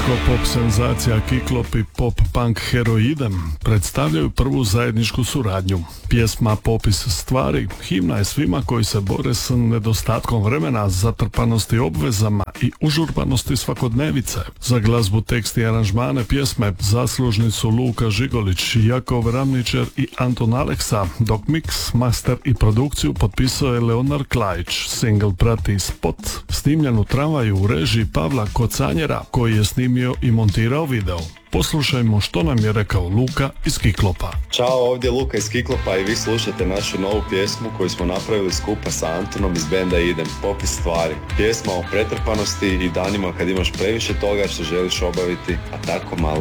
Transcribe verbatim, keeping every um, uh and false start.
Pop senzacija Kiklop i pop-punk Heroidem predstavljaju prvu zajedničku suradnju. Pjesma Popis stvari himna je svima koji se bore s nedostatkom vremena, zatrpanosti obvezama i užurbanosti svakodnevice. Za glazbu, tekst i aranžmane pjesme zaslužni su Luka Žigolić, Jakov Ramničer i Anton Aleksa, dok mix, master i produkciju potpisao je Leonard Klajić. Single prati spot snimljen u tramvaju u režiji Pavla Kocanjera, koji je snimio i montirao video. Poslušajmo što nam je rekao Luka iz Kiklopa. Ćao, ovdje je Luka iz Kiklopa i vi slušate našu novu pjesmu koju smo napravili skupa sa Antonom iz benda Idem, Popis stvari. Pjesma o pretrpanosti i danima kad imaš previše toga što želiš obaviti, a tako malo